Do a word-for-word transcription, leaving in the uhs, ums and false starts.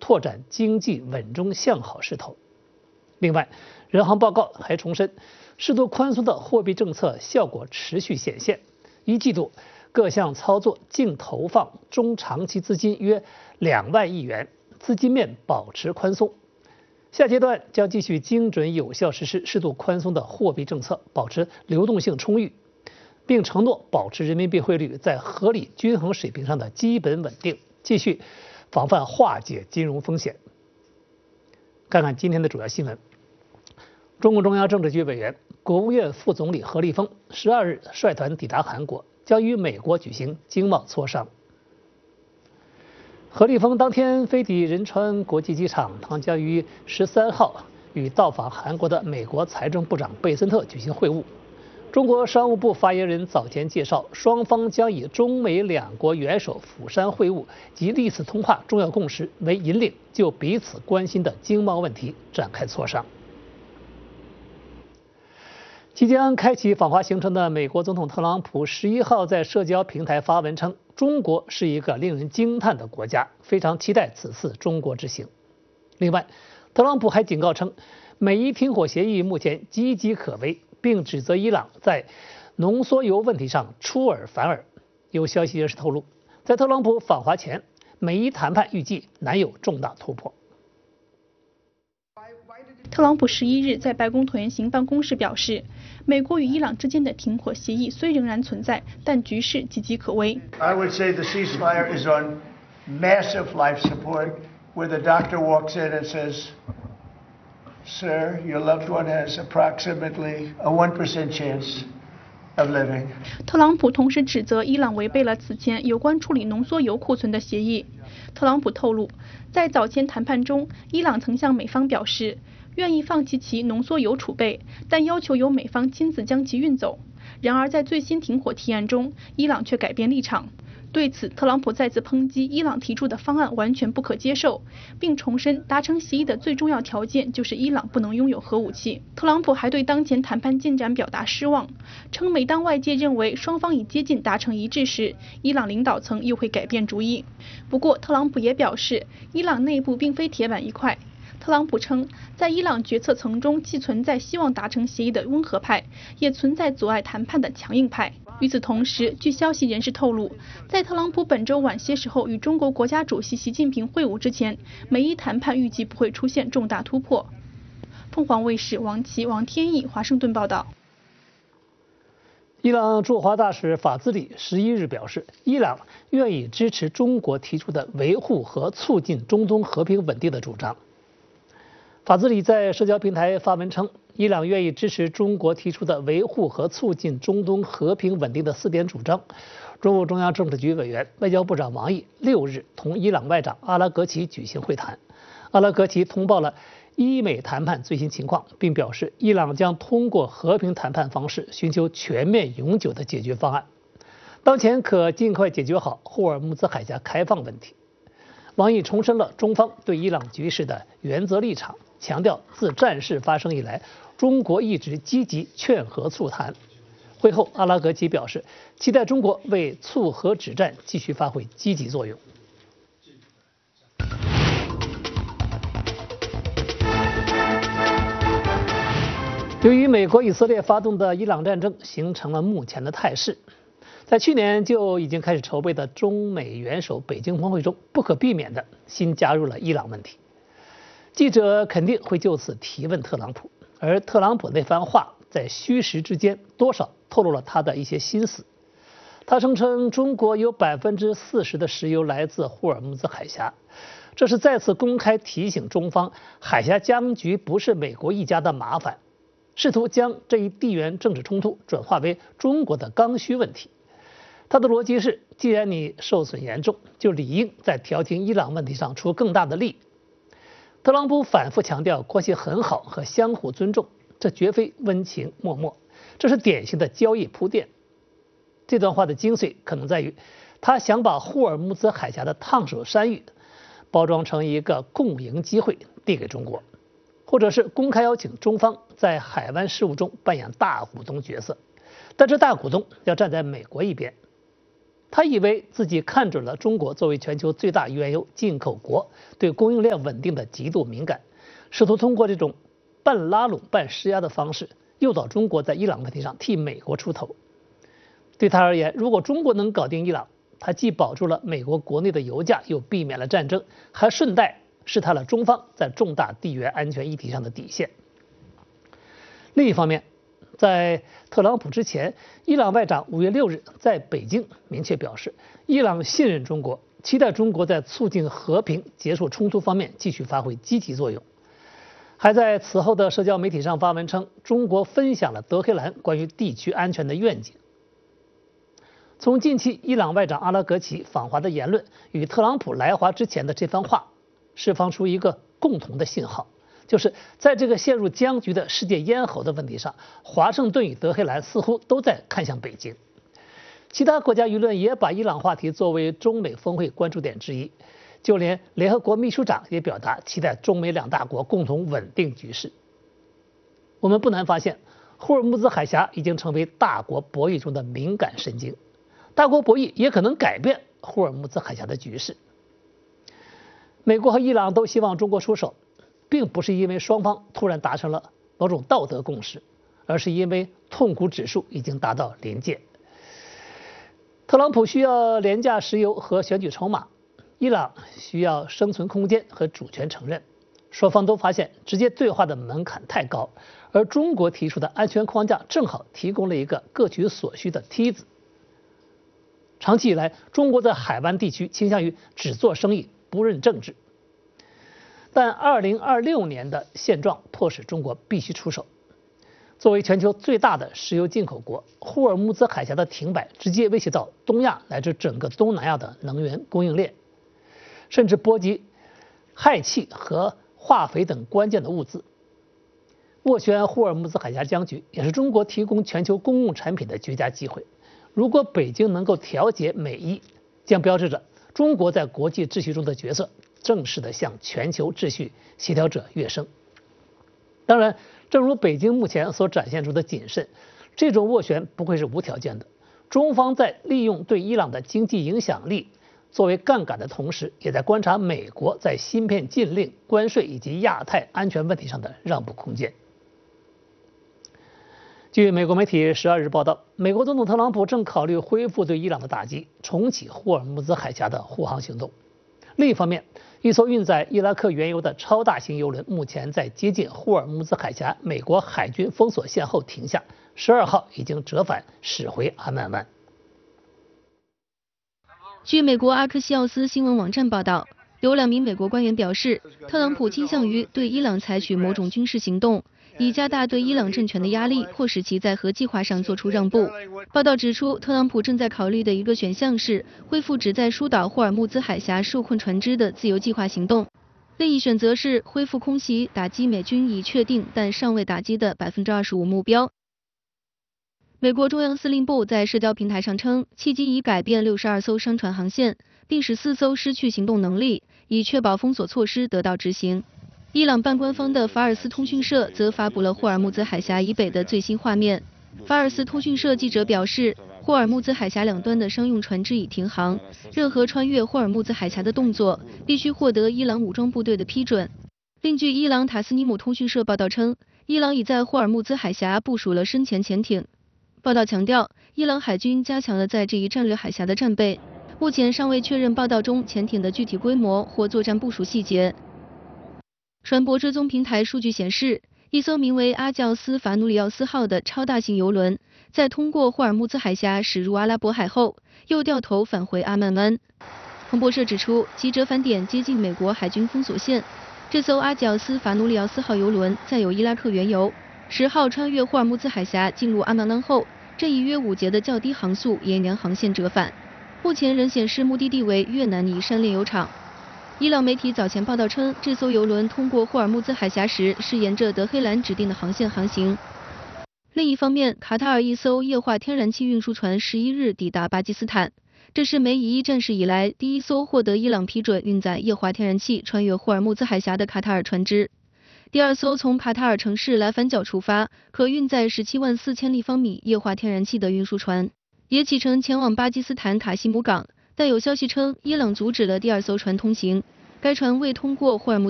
拓展经济稳中向好势头。另外，人行报告还重申，适度宽松的货币政策效果持续显现，一季度各项操作净投放中长期资金约两万亿元，资金面保持宽松。下阶段将继续精准有效实施适度宽松的货币政策，保持流动性充裕，并承诺保持人民币汇率在合理均衡水平上的基本稳定，继续防范化解金融风险。看看今天的主要新闻。中共中央政治局委员、国务院副总理何立峰十二日率团抵达韩国，将与美国举行经贸磋商。何立峰当天飞抵仁川国际机场，他将于十三号与到访韩国的美国财政部长贝森特举行会晤。中国商务部发言人早前介绍，双方将以中美两国元首釜山会晤及历次通话重要共识为引领，就彼此关心的经贸问题展开磋商。即将开启访华行程的美国总统特朗普十一号在社交平台发文称，中国是一个令人惊叹的国家，非常期待此次中国之行。另外，特朗普还警告称，美伊停火协议目前岌岌可危，并指责伊朗在浓缩铀问题上出尔反尔。有消息人士透露，在特朗普访华前，美伊谈判预计难有重大突破。 特朗普十一日在白宫椭圆形办公室表示，美国与伊朗之间的停火协议虽仍然存在，但局势岌岌可危。 I would say the ceasefire is on massive life support, where the doctor walks in and says, "Sir, your loved one has approximately a one percent chance of living." 特朗普同时指责伊朗违背了此前有关处理浓缩铀库存的协议。特朗普透露，在早前谈判中，伊朗曾向美方表示，愿意放弃其浓缩铀储备，但要求由美方亲自将其运走。然而，在最新停火提案中，伊朗却改变立场。对此，特朗普再次抨击伊朗提出的方案完全不可接受，并重申达成协议的最重要条件就是伊朗不能拥有核武器。特朗普还对当前谈判进展表达失望，称每当外界认为双方已接近达成一致时，伊朗领导层又会改变主意。不过，特朗普也表示，伊朗内部并非铁板一块。特朗普称，在伊朗决策层中既存在希望达成协议的温和派，也存在阻碍谈判的强硬派。与此同时，据消息人士透露，在特朗普本周晚些时候与中国国家主席习近平会晤之前，美伊谈判预计不会出现重大突破。凤凰卫视王琦、王天翼华盛顿报道。 伊朗驻华大使法兹里十一日表示，伊朗愿意支持中国提出的维护和促进中东和平稳定的主张。法兹里在社交平台发文称，伊朗愿意支持中国提出的维护和促进中东和平稳定的四点主张。中共中央政治局委员、外交部长王毅六日同伊朗外长阿拉格齐举行会谈。阿拉格齐通报了伊美谈判最新情况，并表示伊朗将通过和平谈判方式寻求全面永久的解决方案，当前可尽快解决好霍尔木兹海峡开放问题。王毅重申了中方对伊朗局势的原则立场，强调自战事发生以来，中国一直积极劝和促谈。会后，阿拉格齐表示，期待中国为促和止战继续发挥积极作用。由于美国以色列发动的伊朗战争形成了目前的态势，在去年就已经开始筹备的中美元首北京峰会中，不可避免的新加入了伊朗问题。记者肯定会就此提问特朗普，而特朗普那番话在虚实之间多少透露了他的一些心思。他声称中国有百分之四十的石油来自霍尔木兹海峡，这是再次公开提醒中方，海峡僵局不是美国一家的麻烦，试图将这一地缘政治冲突转化为中国的刚需问题。他的逻辑是，既然你受损严重，就理应在调停伊朗问题上出更大的力。特朗普反复强调关系很好和相互尊重，这绝非温情脉脉，这是典型的交易铺垫。这段话的精髓可能在于，他想把霍尔木兹海峡的烫手山芋包装成一个共赢机会递给中国，或者是公开邀请中方在海湾事务中扮演大股东角色，但这大股东要站在美国一边。 他以为自己看准了中国作为全球最大原油进口国，对供应链稳定的极度敏感，试图通过这种半拉拢半施压的方式，诱导中国在伊朗问题上替美国出头。对他而言，如果中国能搞定伊朗，他既保住了美国国内的油价，又避免了战争，还顺带试探了中方在重大地缘安全议题上的底线。另一方面，在特朗普之前，伊朗外长五月六日在北京明确表示，伊朗信任中国，期待中国在促进和平、结束冲突方面继续发挥积极作用。还在此后的社交媒体上发文称，中国分享了德黑兰关于地区安全的愿景。从近期伊朗外长阿拉格齐访华的言论与特朗普来华之前的这番话，释放出一个共同的信号，就是在这个陷入僵局的世界咽喉的问题上，华盛顿与德黑兰似乎都在看向北京。其他国家舆论也把伊朗话题作为中美峰会关注点之一，就连联合国秘书长也表达期待中美两大国共同稳定局势。我们不难发现，霍尔木兹海峡已经成为大国博弈中的敏感神经，大国博弈也可能改变霍尔木兹海峡的局势。美国和伊朗都希望中国出手，并不是因为双方突然达成了某种道德共识，而是因为痛苦指数已经达到临界。特朗普需要廉价石油和选举筹码，伊朗需要生存空间和主权承认。双方都发现直接对话的门槛太高，而中国提出的安全框架正好提供了一个各取所需的梯子。长期以来，中国在海湾地区倾向于只做生意不论政治，但二零二六年的现状迫使中国必须出手。作为全球最大的石油进口国，霍尔木兹海峡的停摆直接威胁到东亚乃至整个东南亚的能源供应链，甚至波及氦气和化肥等关键的物资。斡旋霍尔木兹海峡僵局也是中国提供全球公共产品的绝佳机会。如果北京能够调节美伊，将标志着中国在国际秩序中的角色正式的向全球秩序协调者跃升。当然，正如北京目前所展现出的谨慎，这种斡旋不会是无条件的。中方在利用对伊朗的经济影响力作为杠杆的同时，也在观察美国在芯片禁令、关税以及亚太安全问题上的让步空间。据美国媒体十二日报道，美国总统特朗普正考虑恢复对伊朗的打击，重启霍尔木兹海峡的护航行动。另一方面，一艘运载伊拉克原油的超大型油轮目前在接近霍尔木兹海峡美国海军封锁线后停下，十二号已经折返驶回阿曼湾。 据美国阿克西奥斯新闻网站报道，有两名美国官员表示，特朗普倾向于对伊朗采取某种军事行动，以加大对伊朗政权的压力，或使其在核计划上做出让步。报道指出，特朗普正在考虑的一个选项是恢复旨在疏导霍尔木兹海峡受困船只的自由计划行动，另一选择是恢复空袭，打击美军已确定但尚未打击的 百分之二十五 目标。美国中央司令部在社交平台上称，契机已改变六十二艘商船航线，并使四艘失去行动能力，以确保封锁措施得到执行。伊朗半官方的法尔斯通讯社则发布了霍尔木兹海峡以北的最新画面。法尔斯通讯社记者表示，霍尔木兹海峡两端的商用船只已停航，任何穿越霍尔木兹海峡的动作必须获得伊朗武装部队的批准。另据伊朗塔斯尼姆通讯社报道称，伊朗已在霍尔木兹海峡部署了深潜潜艇。报道强调，伊朗海军加强了在这一战略海峡的战备，目前尚未确认报道中潜艇的具体规模或作战部署细节。船舶追踪平台数据显示，一艘名为阿教斯法努里奥斯号的超大型油轮，在通过霍尔木兹海峡驶入阿拉伯海后，又掉头返回阿曼湾。彭博社指出，其折返点接近美国海军封锁线。这艘阿教斯法努里奥斯号油轮载有伊拉克原油，十号穿越霍尔木兹海峡进入阿曼湾后，这一约五节的较低航速沿原航线折返，目前仍显示目的地为越南尼山炼油厂。伊朗媒体早前报道称，这艘油轮通过霍尔木兹海峡时是沿着德黑兰指定的航线航行。另一方面，卡塔尔一艘液化天然气运输船十一日抵达巴基斯坦，这是美以伊战事以来第一艘获得伊朗批准运载液化天然气穿越霍尔木兹海峡的卡塔尔船只。第二艘从卡塔尔城市莱凡角出发，可运载十七万四千立方米液化天然气的运输船。 也启程前往巴基斯坦卡西姆港，但有消息称伊朗阻止了第二艘船通行，该船未通过霍尔木